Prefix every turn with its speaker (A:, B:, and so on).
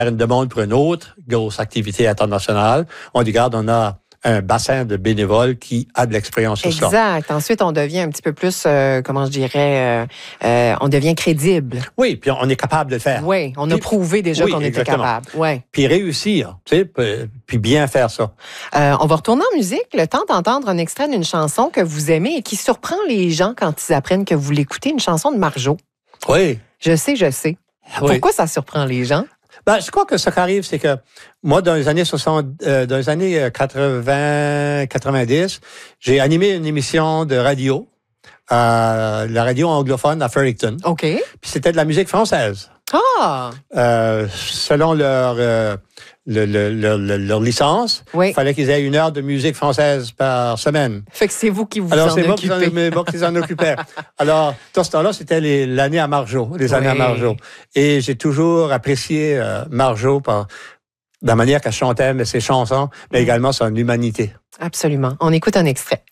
A: une demande pour une autre grosse activité internationale. On dit, regarde, on a un bassin de bénévoles qui a de l'expérience sur ça.
B: Exact. Ensuite, on devient un petit peu plus, comment je dirais, on devient crédible.
A: Oui, puis on est capable de le faire.
B: Oui, on a prouvé déjà qu'on était capable. Oui.
A: Puis réussir, tu sais, puis bien faire ça.
B: On va retourner en musique, le temps d'entendre un extrait d'une chanson que vous aimez et qui surprend les gens quand ils apprennent que vous l'écoutez, une chanson de Marjo.
A: Oui.
B: Je sais.
A: Oui.
B: Pourquoi ça surprend les gens?
A: Ben, je crois que ce qui arrive, c'est que moi, dans les années 80, 90, j'ai animé une émission de radio, la radio anglophone à Fredericton.
B: OK.
A: Puis c'était de la musique française.
B: Ah!
A: Selon leur licence, il fallait qu'ils aient 1 heure de musique française par semaine.
B: Fait que c'est vous qui vous en occupez.
A: Alors, c'est moi qui s'en occupais. Alors, dans ce temps-là, c'était l'année à Marjo, les années à Marjo. Et j'ai toujours apprécié Marjo par la manière qu'elle chantait ses chansons, mais également son humanité.
B: Absolument. On écoute un extrait.